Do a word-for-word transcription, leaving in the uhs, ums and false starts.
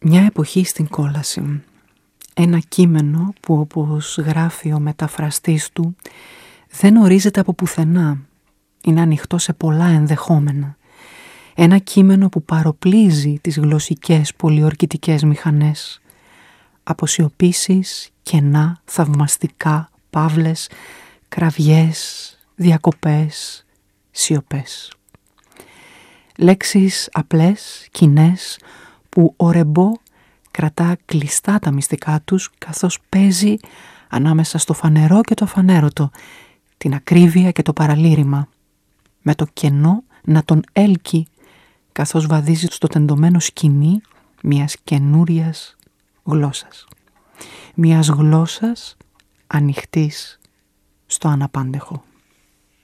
Μια εποχή στην κόλαση. Ένα κείμενο που, όπως γράφει ο μεταφραστής του, δεν ορίζεται από πουθενά. Είναι ανοιχτό σε πολλά ενδεχόμενα. Ένα κείμενο που παροπλίζει τις γλωσσικές πολιορκητικές μηχανές. Αποσιωπήσεις, κενά, θαυμαστικά, παύλες, κραυγές, διακοπές, σιωπές. Λέξεις απλές, κοινές, που ο Ρεμπό κρατά κλειστά τα μυστικά τους καθώς παίζει ανάμεσα στο φανερό και το αφανέρωτο, την ακρίβεια και το παραλήρημα, με το κενό να τον έλκει καθώς βαδίζει στο τεντωμένο σκηνή μιας καινούριας γλώσσας. Μιας γλώσσας ανοιχτής στο αναπάντεχο.